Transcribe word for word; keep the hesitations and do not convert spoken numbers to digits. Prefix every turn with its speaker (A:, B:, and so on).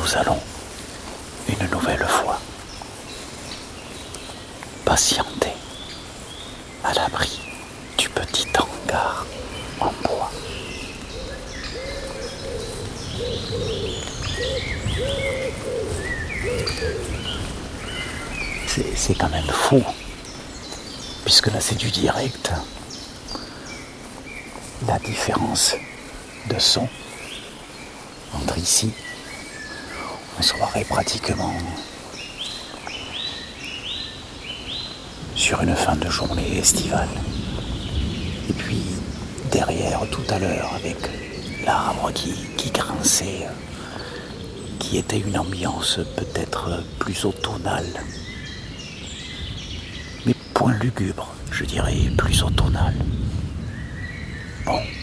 A: nous allons, une nouvelle fois, patienter à l'abri du petit hangar en bois. C'est, c'est quand même fou, puisque là c'est du direct. La différence de son entre ici, on serait pratiquement sur une fin de journée estivale. Et puis derrière, tout à l'heure, avec l'arbre qui, qui grinçait, qui était une ambiance peut-être plus automnale, mais point lugubre, je dirais, plus automnale. Bon.